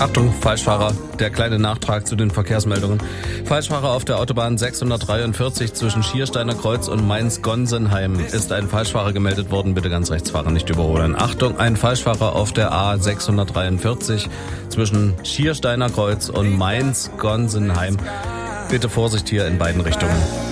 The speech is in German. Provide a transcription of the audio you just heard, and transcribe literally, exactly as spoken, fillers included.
Achtung, Falschfahrer. Der kleine Nachtrag zu den Verkehrsmeldungen. Falschfahrer auf der Autobahn sechshundertdreiundvierzig zwischen Schiersteiner Kreuz und Mainz-Gonsenheim. Ist ein Falschfahrer gemeldet worden. Bitte ganz rechts fahren, nicht überholen. Achtung, ein Falschfahrer auf der A sechshundertdreiundvierzig zwischen Schiersteiner Kreuz und Mainz-Gonsenheim. Bitte Vorsicht hier in beiden Richtungen.